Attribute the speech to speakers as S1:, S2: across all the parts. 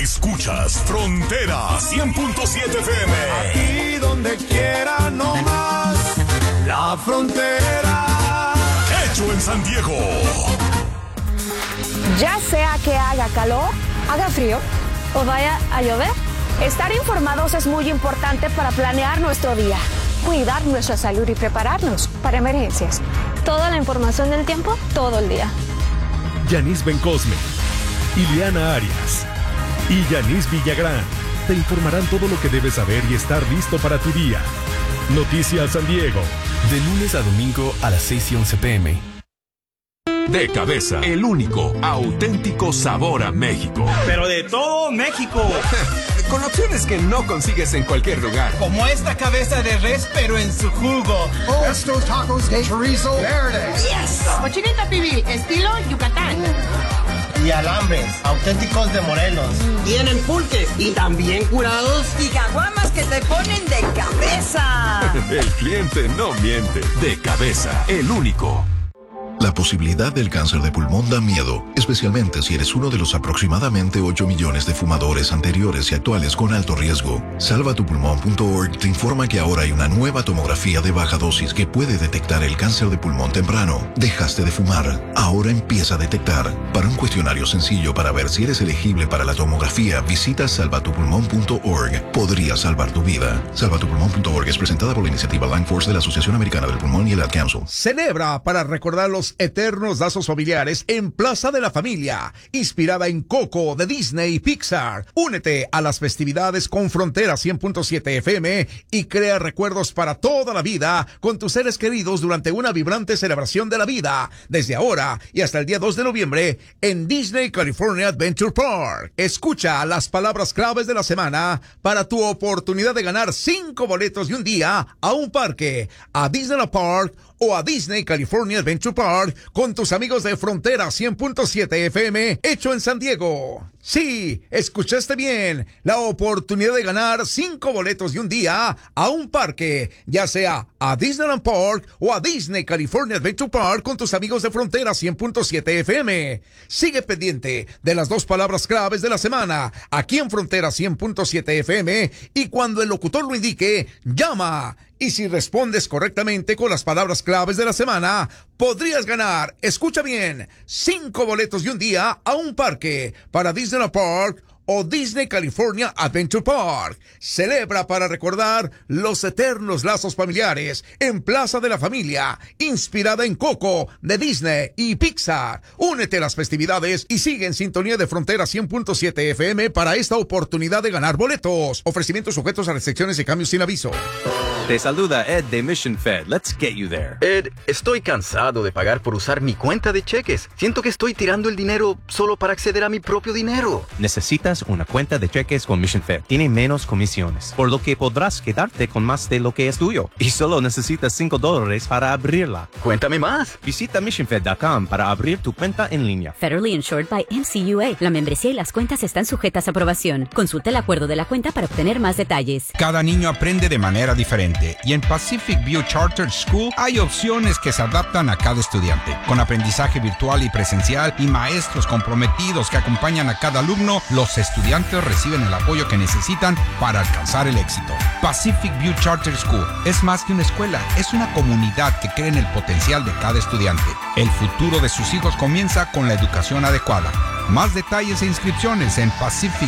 S1: Escuchas Frontera 100.7 FM.
S2: Aquí donde quiera, no más. La Frontera.
S1: Hecho en San Diego.
S3: Ya sea que haga calor, haga frío o vaya a llover, estar informados es muy importante para planear nuestro día, cuidar nuestra salud y prepararnos para emergencias. Toda la información del tiempo, todo el día.
S4: Yanis Bencosme, Ileana Arias y Yanis Villagrán te informarán todo lo que debes saber y estar listo para tu día. Noticias San Diego.
S5: De lunes a domingo a las 6:11 p.m.
S1: De Cabeza, el único, auténtico sabor a México.
S6: Pero de todo México.
S7: Con opciones que no consigues en cualquier lugar.
S6: Como esta cabeza de res, pero en su jugo.
S2: Estos tacos de chorizo verde.
S8: Yes. Cochinita pibil, estilo Yucatán.
S6: Y alambres, auténticos de Morelos.
S8: Tienen pulques y también curados. Y caguamas que te ponen de cabeza.
S1: El cliente no miente. De Cabeza, el único.
S9: La posibilidad del cáncer de pulmón da miedo, especialmente si eres uno de los aproximadamente 8 millones de fumadores anteriores y actuales con alto riesgo. Salvatupulmón.org te informa que ahora hay una nueva tomografía de baja dosis que puede detectar el cáncer de pulmón temprano. Dejaste de fumar, ahora empieza a detectar. Para un cuestionario sencillo para ver si eres elegible para la tomografía, visita salvatupulmón.org. Podría salvar tu vida. Salvatupulmón.org es presentada por la iniciativa Lung Force de la Asociación Americana del Pulmón y el Ad Council.
S10: Celebra para recordar los eternos lazos familiares en Plaza de la Familia, inspirada en Coco de Disney y Pixar. Únete a las festividades con Frontera 100.7 FM y crea recuerdos para toda la vida con tus seres queridos durante una vibrante celebración de la vida, desde ahora y hasta el día 2 de noviembre en Disney California Adventure Park. Escucha las palabras claves de la semana para tu oportunidad de ganar 5 boletos de un día a un parque, a Disneyland Park o a Disney California Adventure Park con tus amigos de Frontera 100.7 FM, hecho en San Diego. Sí, escuchaste bien, la oportunidad de ganar 5 boletos de un día a un parque, ya sea a Disneyland Park o a Disney California Adventure Park con tus amigos de Frontera 100.7 FM. Sigue pendiente de las 2 palabras claves de la semana aquí en Frontera 100.7 FM y cuando el locutor lo indique, llama. Y si respondes correctamente con las palabras claves de la semana, podrías ganar, escucha bien, 5 boletos de un día a un parque para Disneyland Park o Disney California Adventure Park. Celebra para recordar los eternos lazos familiares en Plaza de la Familia, inspirada en Coco de Disney y Pixar. Únete a las festividades y sigue en sintonía de Frontera 100.7 FM para esta oportunidad de ganar boletos. Ofrecimientos sujetos a restricciones y cambios sin aviso.
S11: Te saluda Ed de Mission Fed. Let's get you there.
S12: Ed, estoy cansado de pagar por usar mi cuenta de cheques. Siento que estoy tirando el dinero solo para acceder a mi propio dinero.
S11: Necesitas una cuenta de cheques con Mission Fed. Tiene menos comisiones, por lo que podrás quedarte con más de lo que es tuyo. Y solo necesitas $5 para abrirla.
S12: Cuéntame más.
S11: Visita missionfed.com para abrir tu cuenta en línea.
S13: Federally insured by NCUA. La membresía y las cuentas están sujetas a aprobación. Consulta el acuerdo de la cuenta para obtener más detalles.
S14: Cada niño aprende de manera diferente y en Pacific View Charter School hay opciones que se adaptan a cada estudiante. Con aprendizaje virtual y presencial y maestros comprometidos que acompañan a cada alumno, los estudiantes reciben el apoyo que necesitan para alcanzar el éxito. Pacific View Charter School es más que una escuela, es una comunidad que cree en el potencial de cada estudiante. El futuro de sus hijos comienza con la educación adecuada. Más detalles e inscripciones en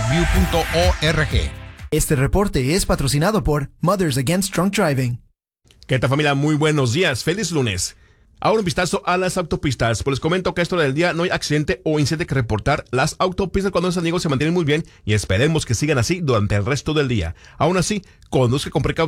S14: pacificview.org.
S15: Este reporte es patrocinado por Mothers Against Drunk Driving.
S16: ¿Qué tal, familia? Muy buenos días. Feliz lunes. Ahora un vistazo a las autopistas. Pues les comento que a esta hora del día no hay accidente o incidente que reportar. Las autopistas cuando en San Diego se mantienen muy bien y esperemos que sigan así durante el resto del día. Aún así, conduzca con precaución.